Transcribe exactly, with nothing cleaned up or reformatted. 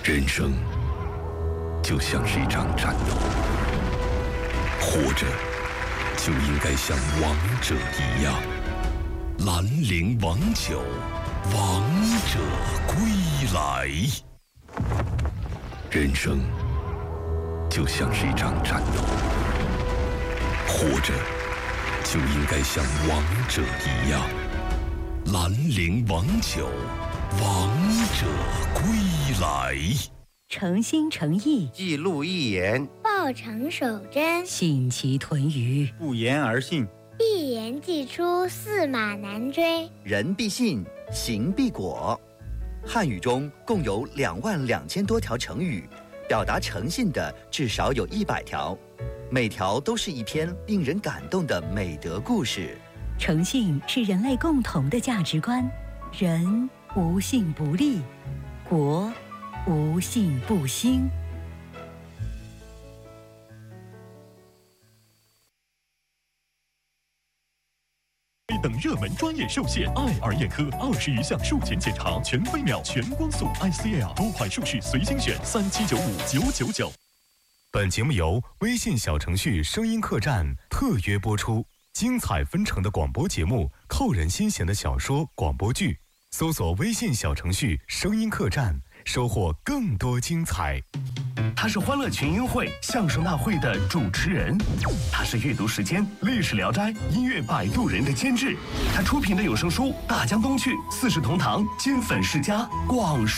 人生就像是一场战斗，活着就应该像王者一样。兰陵王酒，王者归来。人生就像是一场战斗，活着就应该像王者一样。兰陵王酒，王者归来。 诚心诚意， 记录一言， 报成守真， 信其屯于， 不言而信， 一言既出，驷马难追。 人必信，行必果。汉语中共有两万两千多条成语，表达诚信的至少有一百条，每条都是一篇令人感动的美德故事。 诚信是人类共同的价值观，人无信不立，国无信不兴。 等热门专业寿险，爱尔眼科二十余项术前检查，全飞秒、全光速 I C L 多款术式随心选，三七九五九九九。本节目由微信小程序声音客栈特约播出。精彩纷呈的广播节目，扣人心弦的小说、广播剧，搜索微信小程序声音客栈，收获更多精彩。 他是欢乐群英会相声大会的主持人，他是阅读时间、历史聊斋、音乐摆渡人的监制，他出品的有声书《大江东去》《四世同堂》《金粉世家》广